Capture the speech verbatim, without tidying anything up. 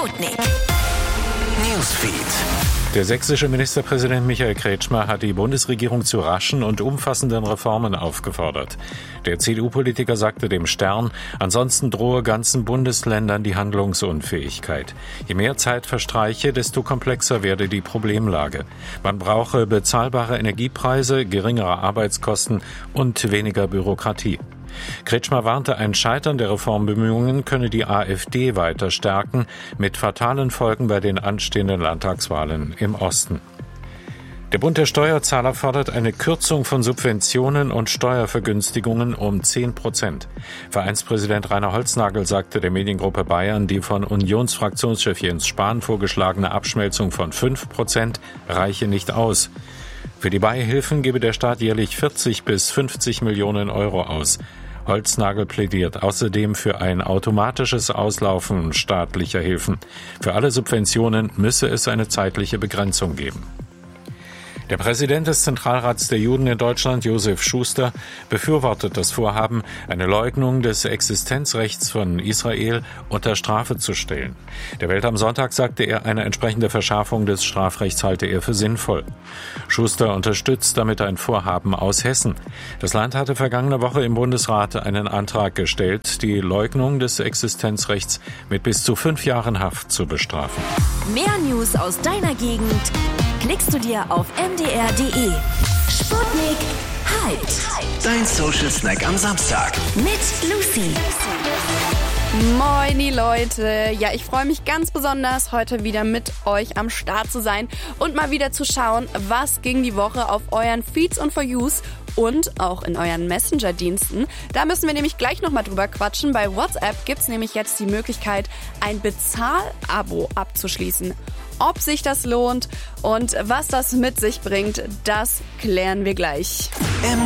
Sputnik Newsfeed. Der sächsische Ministerpräsident Michael Kretschmer hat die Bundesregierung zu raschen und umfassenden Reformen aufgefordert. Der C D U-Politiker sagte dem Stern, ansonsten drohe ganzen Bundesländern die Handlungsunfähigkeit. Je mehr Zeit verstreiche, desto komplexer werde die Problemlage. Man brauche bezahlbare Energiepreise, geringere Arbeitskosten und weniger Bürokratie. Kretschmer warnte, ein Scheitern der Reformbemühungen könne die AfD weiter stärken, mit fatalen Folgen bei den anstehenden Landtagswahlen im Osten. Der Bund der Steuerzahler fordert eine Kürzung von Subventionen und Steuervergünstigungen um zehn Prozent. Vereinspräsident Rainer Holznagel sagte der Mediengruppe Bayern, die von Unionsfraktionschef Jens Spahn vorgeschlagene Abschmelzung von fünf Prozent reiche nicht aus. Für die Beihilfen gebe der Staat jährlich vierzig bis fünfzig Millionen Euro aus. Holznagel plädiert außerdem für ein automatisches Auslaufen staatlicher Hilfen. Für alle Subventionen müsse es eine zeitliche Begrenzung geben. Der Präsident des Zentralrats der Juden in Deutschland, Josef Schuster, befürwortet das Vorhaben, eine Leugnung des Existenzrechts von Israel unter Strafe zu stellen. Der Welt am Sonntag sagte er, eine entsprechende Verschärfung des Strafrechts halte er für sinnvoll. Schuster unterstützt damit ein Vorhaben aus Hessen. Das Land hatte vergangene Woche im Bundesrat einen Antrag gestellt, die Leugnung des Existenzrechts mit bis zu fünf Jahren Haft zu bestrafen. Mehr News aus deiner Gegend klickst du dir auf m d r punkt d e. Sputnik Hyped. Dein Social Snack am Samstag. Mit Lucy. Moini Leute, ja, ich freue mich ganz besonders, heute wieder mit euch am Start zu sein und mal wieder zu schauen, was ging die Woche auf euren Feeds und For Yous und auch in euren Messenger-Diensten. Da müssen wir nämlich gleich nochmal drüber quatschen. Bei WhatsApp gibt es nämlich jetzt die Möglichkeit, ein Bezahlabo abzuschließen. Ob sich das lohnt und was das mit sich bringt, das klären wir gleich. M